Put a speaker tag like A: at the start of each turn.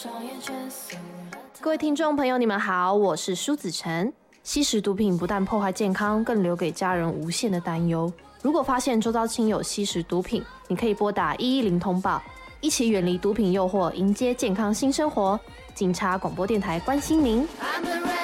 A: 各位听众朋友，你们好，我是舒子晨。吸食毒品不但破坏健康，更留给家人无限的担忧。如果发现周遭亲友吸食毒品，你可以拨打110通报，一起远离毒品诱惑，迎接健康新生活。警察广播电台关心您。